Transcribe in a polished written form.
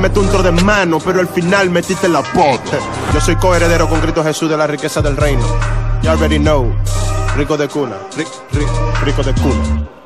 meter un tro de mano, pero al final metiste la pote. Yo soy coheredero con Cristo Jesús de la riqueza del reino. You already know. Rico de cuna, rico de cuna.